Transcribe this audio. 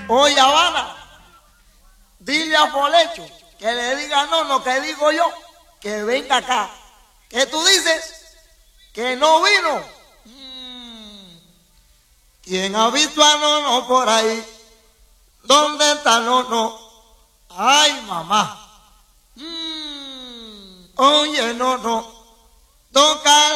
Oye, Habana, dile a Folecho que le diga no, que digo yo, que venga acá. ¿Qué tú dices? Que no vino. ¿Quién ha visto a Nono por ahí? ¿Dónde está Nono? Ay, mamá. Oye, Nono.